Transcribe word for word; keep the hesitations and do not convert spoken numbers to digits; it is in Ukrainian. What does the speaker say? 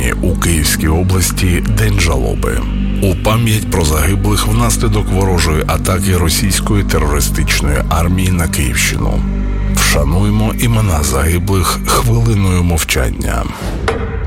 Сьогодні у Київській області День жалоби. У пам'ять про загиблих внаслідок ворожої атаки російської терористичної армії на Київщину. Вшануймо імена загиблих хвилиною мовчання.